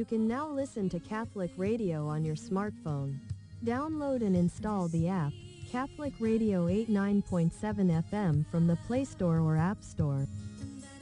can now listen to Catholic Radio on your smartphone. Download and install the app, Catholic Radio 89.7 FM from the Play Store or App Store.